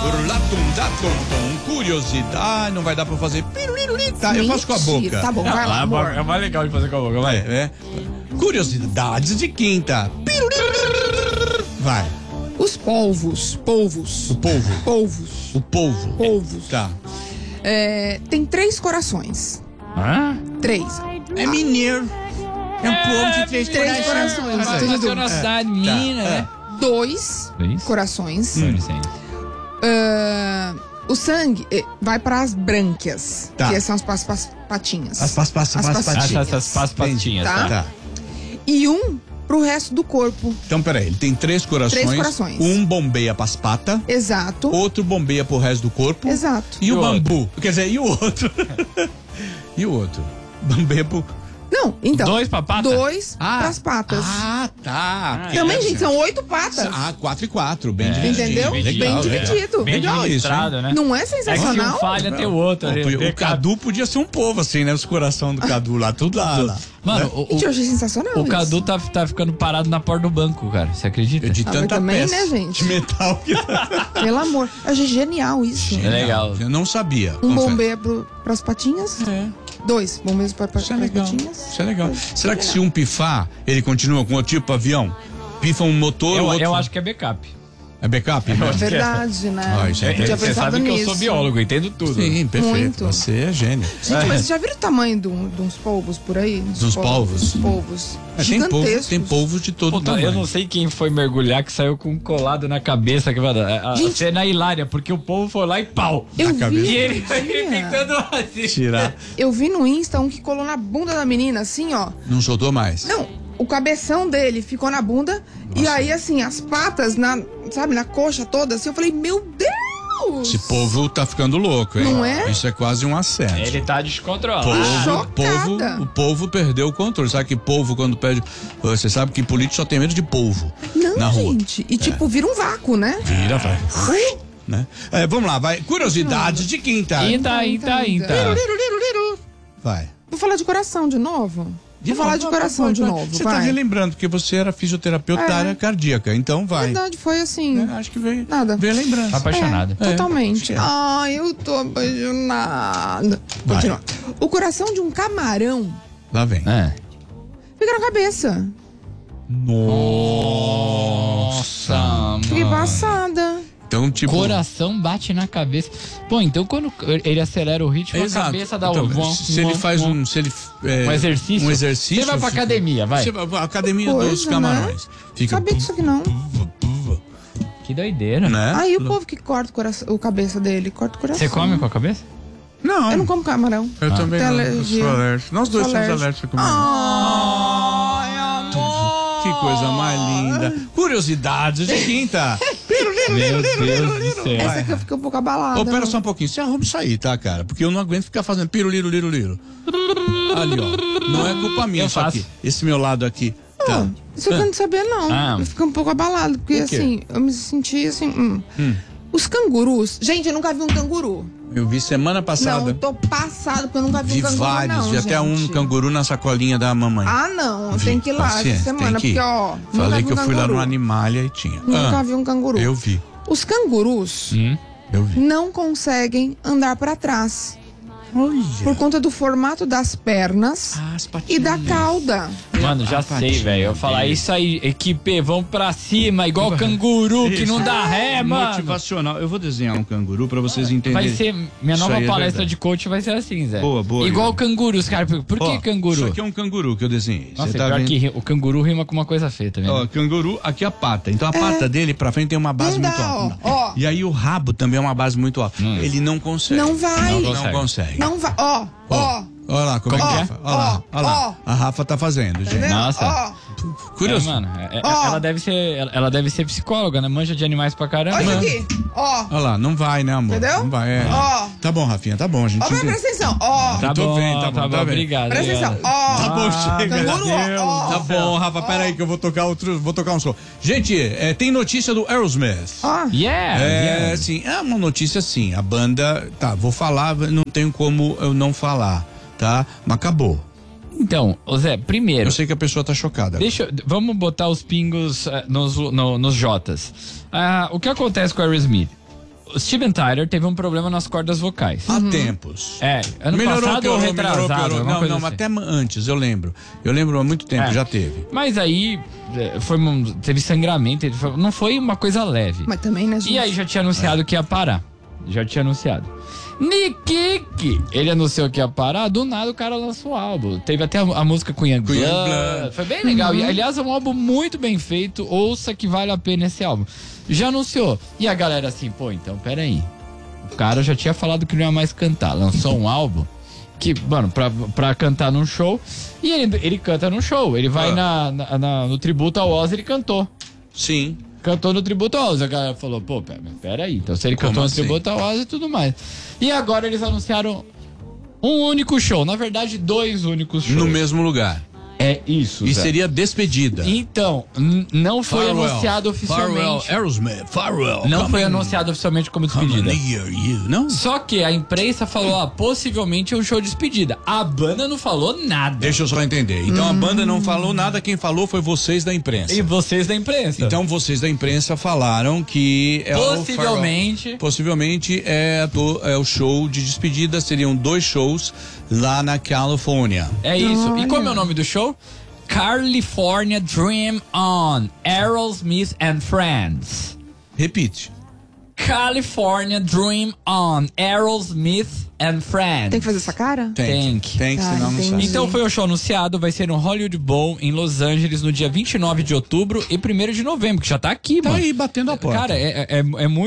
Curiosidade, não vai dar pra fazer. Tá, eu faço com a boca. Tá bom, vai lá, amor. É mais legal de fazer com a boca, vai. Curiosidades de quinta. Vai. Os polvos. O polvo. O polvo. Polvos. Tá. Tem 3 corações. Hã? 3. É mineiro. É um povo de 3 3 corações. Nasceu na cidade, mina, né? 2 corações. O sangue vai para as brânquias, Tá. que são as patinhas. As patinhas. As patinhas, Tá. Tá. E pro resto do corpo. Então, peraí, ele tem 3 corações. 3 corações. Um bombeia pras patas, Exato. outro bombeia pro resto do corpo. Exato. E o bambu. Quer dizer, e o outro? E o outro? Bombeia pro... Não, então. 2 pra pata? 2 pras patas. Ah, tá. Também, gente, são 8 patas. 4 e 4, bem dividido. Entendeu? Bem dividido. Bem Legal isso, administrado, né? Não é É que se sensacional? um falha, tem o outro. ali. O Cadu podia ser um povo, assim, né? Os coração do Cadu lá, tudo lá. Mano, Gente, eu achei sensacional o isso. Cadu tá ficando parado na porta do banco, cara. Você acredita? De mas tanta também, peça né, gente? de metal que Pelo amor. Eu achei genial isso. É legal. Eu não sabia. Um confesso. bombeia pras patinhas. 2 bombeiros pras Isso é legal. patinhas. Isso é legal. Será que se um pifar, ele continua com o tipo avião? Pifa um motor, outro... Eu acho que é backup. É backup? Né? Verdade, né? Ah, isso é Eu tinha Você pensado sabe que eu nisso. sou biólogo, entendo tudo. Sim, perfeito. Muito. Você é gênio. Gente, mas vocês já viram o tamanho de uns polvos por aí? Dos polvos? Dos polvos. Tem polvos de todo Puta, tamanho. eu não sei quem foi mergulhar que saiu com um colado na cabeça. Que, a Gente. cena é hilária, porque o povo foi lá e pau. Eu Na vi. cabeça. E ele Tinha. tentando assim. Tirar. Eu vi no Insta um que colou na bunda da menina, assim, ó. Não soltou mais. Não, o cabeção dele ficou na bunda. E aí, assim, as patas, sabe, na coxa toda, assim. Eu falei, meu Deus! Esse povo tá ficando louco, hein? Não é? Isso é quase um assédio. Ele tá descontrolado. Chocada. O povo perdeu o controle. Sabe que povo, quando perde. Você sabe que político só tem medo de polvo. Não, na rua. gente. E tipo, vira um vácuo, né? Vira, vai. Né? Vamos lá, vai. Curiosidades de quinta. Inta. Vai. Vou falar de coração de novo? Vou falar de coração de novo, Você vai. tá relembrando, porque você era fisioterapeuta da área cardíaca, então vai. Verdade, foi assim. Acho que veio. Nada. Veio a lembrança. Apaixonado. Totalmente. É. Ai, eu tô apaixonada. Vai. Continua. O coração de um camarão Lá vem. É. fica na cabeça. Nossa, Fiquei mano. passada. Então, tipo. Coração bate na cabeça. Pô, então quando ele acelera o ritmo, Exato. a cabeça dá Então, um... se ele faz um. Se ele, um exercício. Um exercício. Você vai pra academia, vai. Você vai pra academia Coisa, dos camarões. né? Fica. Sabia disso aqui não. Que doideira. Né? Aí o povo que corta o cabeça dele, corta o coração. Você come com a cabeça? Não. Eu não como camarão. Eu também Tenho não. Eu alergia. sou alérgico. Nós dois Sou somos alérgico. alérgicos comigo. Ai, amor. Que coisa mais linda. Curiosidades de quinta. Meu Deus do céu. Essa aqui eu fiquei um pouco abalada. Ô, pera só um pouquinho. Você arruma isso aí, tá, cara? Porque eu não aguento ficar fazendo piruliro, liro, liro. Ali, ó. Não é culpa minha Eu isso faço. aqui. Esse meu lado aqui. Tá. Isso eu quero saber, não. Ah. Eu fiquei um pouco abalado, porque Por quê? assim, eu me senti assim. Os cangurus. Gente, eu nunca vi um canguru. Eu vi semana passada. Não, tô passado, porque eu nunca vi Vi um canguru. vários. Não, Vi até um gente. canguru na sacolinha da mamãe. Ah, não. Vi. Tem que ir lá Paciência, essa semana, tem que ir. porque, ó. Falei nunca que vi eu um fui lá canguru. no Animalia e tinha. Nunca vi um canguru. Eu vi. Os cangurus Eu vi. não conseguem andar pra trás. Por conta do formato das pernas As patinhas. e da cauda. Mano, já sei, velho. Eu falar isso aí, equipe, vamos pra cima, igual canguru, que não dá ré, mano. Motivacional. Eu vou desenhar um canguru pra vocês entenderem. Vai ser, minha Isso nova aí é palestra verdade. de coach vai ser assim, Zé. Boa, boa, Igual Yuri. canguru, os caras. Por que Ó, canguru? Isso aqui é um canguru que eu desenhei. Nossa, Você tá pior vendo? que o canguru rima com uma coisa feia, tá vendo? Ó, canguru, aqui a pata. Então a pata dele pra frente tem uma base Não muito dá, alta. ó. E aí o rabo também é uma base muito alta. Ele não consegue. Não vai. Não consegue. Não vai. Ó, ó. Olha lá, como é que Ó, é? Olha lá, olha lá. A Rafa tá fazendo, gente. Entendeu? Nossa. Ó. Curioso. Mano, Ó. ela deve ser psicóloga, né? Manja de animais pra caramba. Olha isso aqui. Ó. Olha lá, não vai, né, amor? Entendeu? Não vai, Ó. Tá bom, Rafinha, tá bom, a gente Ó, mas entende. presta atenção. Ó. Tá tô bom, vendo, tá bom, vendo. obrigado. Presta atenção. obrigado. Ó. Tá bom, chega. Canguru, ó. Tá bom, Rafa, peraí que eu vou tocar um som. Gente, tem notícia do Aerosmith. Ó. Yeah. Sim, é uma notícia assim, a banda, tá, vou falar, não tenho como eu não falar, tá? Mas acabou. Então, ô Zé, primeiro, Eu sei que a pessoa tá chocada. vamos botar os pingos nos Jotas. O que acontece com o Aerosmith? o Steven Tyler teve um problema nas cordas vocais. Há tempos. Ano passado ou retrasado. Não, até antes, eu lembro. Eu lembro há muito tempo, já teve. Mas aí teve sangramento, não foi uma coisa leve. Mas também, né, gente? E aí já tinha anunciado que ia parar. Já tinha anunciado. Nikiki, ele anunciou que ia parar, do nada o cara lançou o álbum. Teve até a música com Young Blood. Foi bem legal. E, aliás, é um álbum muito bem feito. Ouça que vale a pena esse álbum. Já anunciou. E a galera assim, pô, então peraí. O cara já tinha falado que não ia mais cantar. Lançou um álbum que, mano, pra cantar num show. E ele canta num show. Ele vai no tributo ao Ozzy, ele cantou. Sim. Cantou no tributo ao Ozzy. A galera falou, pô, peraí. Então se ele cantou no tributo ao Ozzy e tudo mais. E agora eles anunciaram um único show. Na verdade, 2 únicos shows. No mesmo lugar. É isso, E Zé. seria despedida. Então, não foi anunciado oficialmente. Farewell. Não foi anunciado oficialmente como despedida. Não? Só que a imprensa falou, possivelmente é um show de despedida. A banda não falou nada. Deixa eu só entender. Então a banda não falou nada, quem falou foi vocês da imprensa. E vocês da imprensa. Então vocês da imprensa falaram que possivelmente é o show de despedida, seriam 2 shows lá na Califórnia. É isso. E como é o nome do show? California Dream On, Aerosmith and Friends. Repite. California Dream On, Aerosmith and Friends. Tem que fazer essa cara? Tem que, senão não sai. Então foi o show anunciado, vai ser no Hollywood Bowl em Los Angeles no dia 29 de outubro e 1º de novembro, que já tá aqui, mano. Tá aí batendo a porta. Cara, é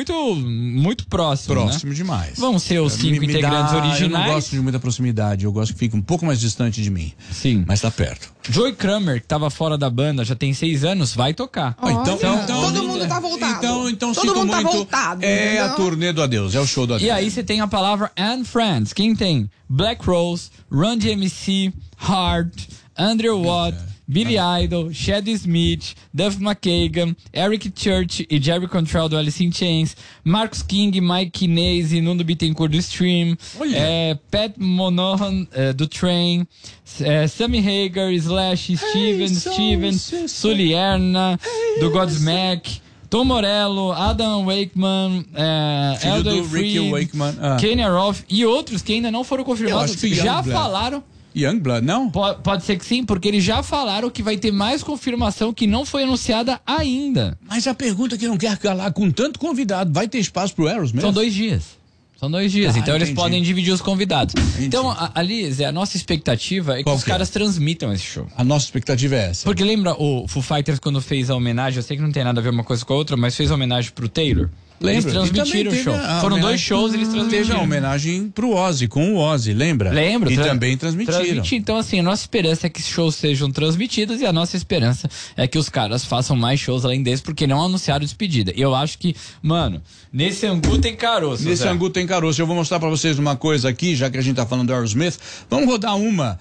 muito próximo, Próximo né? demais. Vão ser os 5 integrantes originais. Eu não gosto de muita proximidade, eu gosto que fique um pouco mais distante de mim. Sim. Mas tá perto. Joey Kramer, que tava fora da banda, já tem 6 anos, vai tocar. Então, todo mundo tá voltado. Então todo mundo tá voltado. É entendeu? a turnê do adeus, é o show do adeus. E aí você tem a palavra and Friends. Quem tem? Black Rose, Run DMC, Heart, Andrew Watt, Billy Idol, Chad Smith, Duff McKagan, Eric Church e Jerry Cantrell do Alice in Chains, Marcus King, Mike Inez e Nuno Bittencourt do Stream, Pat Monahan do Train, Sammy Hagar, Slash, Stevens, Sulierna do Godsmack, Tom Morello, Adam Wakeman, Elder Free, Kenya Rolfe e outros que ainda não foram confirmados. Já falaram. Youngblood, não? Pode ser que sim, porque eles já falaram que vai ter mais confirmação que não foi anunciada ainda. Mas a pergunta que não quer calar, com tanto convidado, vai ter espaço pro Aerosmith? São 2 dias. Então eles podem dividir os convidados. Entendi. Então, ali, Zé, a nossa expectativa é que os caras transmitam esse show. A nossa expectativa é essa. Porque lembra o Foo Fighters quando fez a homenagem, eu sei que não tem nada a ver uma coisa com a outra, mas fez a homenagem pro Taylor? Eles transmitiram o show. Foram 2 shows, eles transmitiram. Teve a homenagem pro Ozzy, com o Ozzy, lembra? Lembro. E também transmitiram. Então, assim, a nossa esperança é que shows sejam transmitidos e a nossa esperança é que os caras façam mais shows além desse, porque não anunciaram despedida. E eu acho que, mano, nesse angu tem caroço. Nesse angu tem caroço. Eu vou mostrar pra vocês uma coisa aqui, já que a gente tá falando do Aerosmith. Vamos rodar uma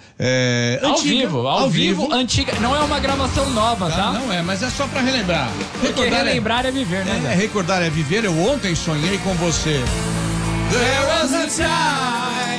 ao vivo, antiga. Não é uma gravação nova, tá? Não é, mas é só pra relembrar. Porque relembrar é viver, né, Zé? Recordar é viver. Eu ontem sonhei com você. There was a time